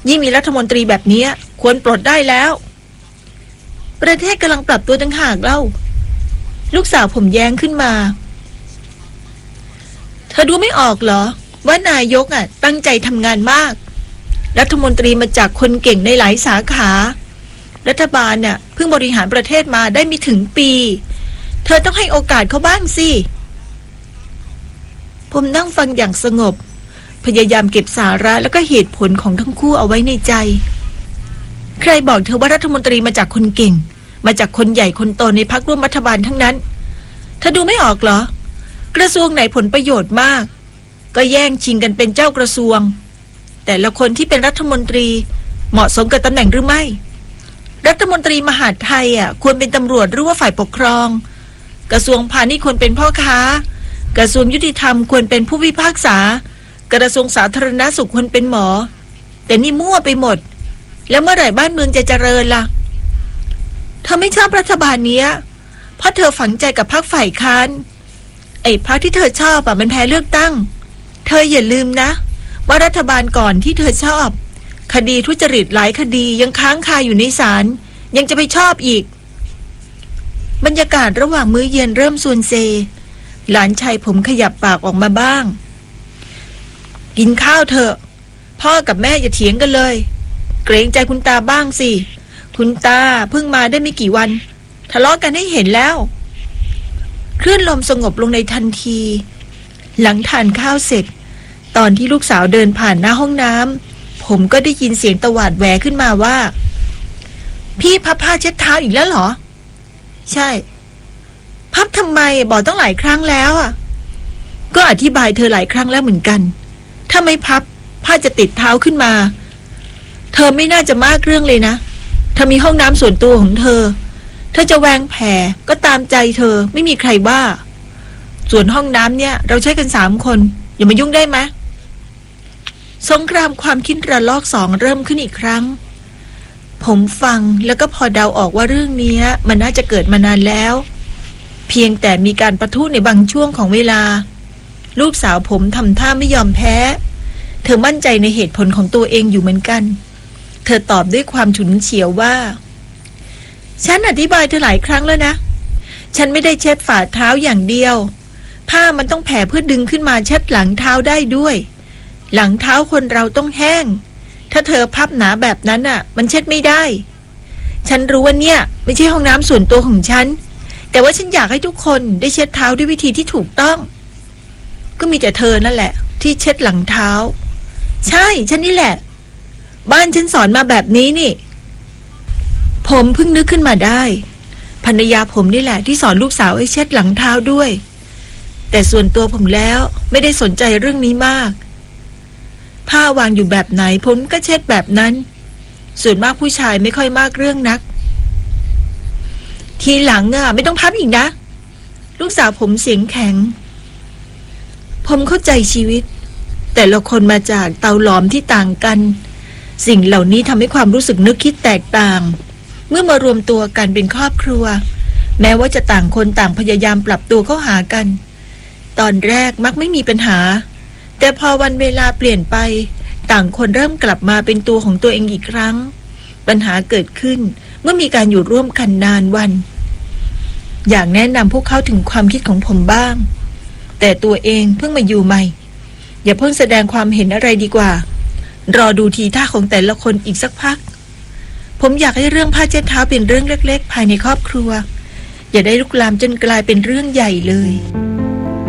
ยิ่งมีรัฐมนตรีแบบนี้ควรปลดได้แล้วประเทศกำลังปรับตัวต่างหากเล่าลูกสาวผมแย้งขึ้นมาเธอดูไม่ออกเหรอว่านายกตั้งใจทำงานมากรัฐมนตรีมาจากคนเก่งในหลายสาขารัฐบาลเพิ่งบริหารประเทศมาได้ไม่ถึงปีเธอต้องให้โอกาสเขาบ้างสิผมนั่งฟังอย่างสงบพยายามเก็บสาระแล้วก็เหตุผลของทั้งคู่เอาไว้ในใจใครบอกเธอว่ารัฐมนตรีมาจากคนเก่งมาจากคนใหญ่คนโตในพรรคร่วมรัฐบาลทั้งนั้นเธอดูไม่ออกเหรอกระทรวงไหนผลประโยชน์มากก็แย่งชิงกันเป็นเจ้ากระทรวงแต่ละคนที่เป็นรัฐมนตรีเหมาะสมกับตำแหน่งหรือไม่รัฐมนตรีมหาดไทยควรเป็นตำรวจหรือว่าฝ่ายปกครองกระทรวงพาณิชย์ควรเป็นพ่อค้ากระทรวงยุติธรรมควรเป็นผู้พิพากษากระทรวงสาธารณสุขควรเป็นหมอแต่นี่มั่วไปหมดแล้วเมื่อไหร่บ้านเมืองจะเจริญล่ะเธอไม่ชอบรัฐบาลนี้เพราะเธอฝังใจกับพรรคฝ่ายค้านไอ้พรรคที่เธอชอบมันแพ้เลือกตั้งเธออย่าลืมนะว่ารัฐบาลก่อนที่เธอชอบคดีทุจริตหลายคดียังค้างคาอยู่ในศาลยังจะไปชอบอีกบรรยากาศระหว่างมื้อเย็นเริ่มซวนเซหลานชายผมขยับปากออกมาบ้างกินข้าวเถอะพ่อกับแม่อย่าเถียงกันเลยเกรงใจคุณตาบ้างสิคุณตาเพิ่งมาได้ไม่กี่วันทะเลาะกันให้เห็นแล้วคลื่นลมสงบลงในทันทีหลังทานข้าวเสร็จตอนที่ลูกสาวเดินผ่านหน้าห้องน้ำผมก็ได้ยินเสียงตวาดแหวกขึ้นมาว่าพี่พับผ้าเช็ดเท้าอีกแล้วเหรอใช่พับทำไมบอกต้องหลายครั้งแล้วก็อธิบายเธอหลายครั้งแล้วเหมือนกันถ้าไม่พับผ้าจะติดเท้าขึ้นมาเธอไม่น่าจะมากเรื่องเลยนะเธอมีห้องน้ำส่วนตัวของเธอจะแหวงแผ่ก็ตามใจเธอไม่มีใครว่าส่วนห้องน้ำเนี่ยเราใช้กัน3 คนอย่ามายุ่งได้ไหมสงครามความคิดระลอก2เริ่มขึ้นอีกครั้งผมฟังแล้วก็พอเดาออกว่าเรื่องนี้มันน่าจะเกิดมานานแล้วเพียงแต่มีการปะทุในบางช่วงของเวลาลูกสาวผมทำท่าไม่ยอมแพ้เธอมั่นใจในเหตุผลของตัวเองอยู่เหมือนกันเธอตอบด้วยความฉุนเฉียวว่าฉันอธิบายเธอหลายครั้งแล้วนะฉันไม่ได้เช็ดฝ่าเท้าอย่างเดียวผ้ามันต้องแผ่เพื่อดึงขึ้นมาเช็ดหลังเท้าได้ด้วยหลังเท้าคนเราต้องแห้งถ้าเธอพับหนาแบบนั้นมันเช็ดไม่ได้ฉันรู้ว่าเนี่ยไม่ใช่ห้องน้ำส่วนตัวของฉันแต่ว่าฉันอยากให้ทุกคนได้เช็ดเท้าด้วยวิธีที่ถูกต้องก็มีแต่เธอนั่นแหละที่เช็ดหลังเท้าใช่ฉันนี่แหละบ้านฉันสอนมาแบบนี้นี่ผมเพิ่งนึกขึ้นมาได้ภรรยาผมนี่แหละที่สอนลูกสาวให้เช็ดหลังเท้าด้วยแต่ส่วนตัวผมแล้วไม่ได้สนใจเรื่องนี้มากผ้าวางอยู่แบบไหนผมก็เช็ดแบบนั้นส่วนมากผู้ชายไม่ค่อยมากเรื่องนักทีหลังไม่ต้องพับอีกนะลูกสาวผมเสียงแข็งผมเข้าใจชีวิตแต่ละคนมาจากเตาหลอมที่ต่างกันสิ่งเหล่านี้ทำให้ความรู้สึกนึกคิดแตกต่างเมื่อมารวมตัวกันเป็นครอบครัวแม้ว่าจะต่างคนต่างพยายามปรับตัวเข้าหากันตอนแรกมักไม่มีปัญหาแต่พอวันเวลาเปลี่ยนไปต่างคนเริ่มกลับมาเป็นตัวของตัวเองอีกครั้งปัญหาเกิดขึ้นเมื่อมีการอยู่ร่วมกันนานวันอยากแนะนำพวกเขาถึงความคิดของผมบ้างแต่ตัวเองเพิ่งมาอยู่ใหม่อย่าเพิ่งแสดงความเห็นอะไรดีกว่ารอดูทีท่าของแต่ละคนอีกสักพักผมอยากให้เรื่องผ้าเช็ดเท้าเป็นเรื่องเล็กๆภายในครอบครัวอย่าได้ลุกลามจนกลายเป็นเรื่องใหญ่เลย